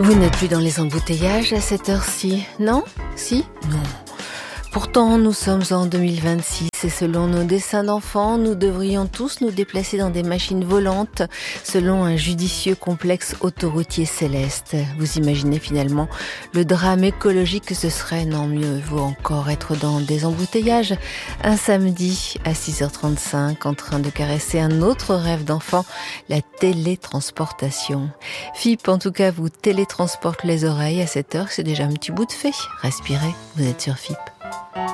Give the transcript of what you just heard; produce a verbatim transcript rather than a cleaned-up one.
Vous n'êtes plus dans les embouteillages à cette heure-ci, non? Si? Non. Pourtant, nous sommes en deux mille vingt-six et selon nos dessins d'enfants, nous devrions tous nous déplacer dans des machines volantes selon un judicieux complexe autoroutier céleste. Vous imaginez finalement le drame écologique que ce serait? Non, mieux vaut encore être dans des embouteillages un samedi à six heures trente-cinq en train de caresser un autre rêve d'enfant, la télétransportation. F I P en tout cas vous télétransporte les oreilles à cette heure, c'est déjà un petit bout de fait. Respirez, vous êtes sur F I P.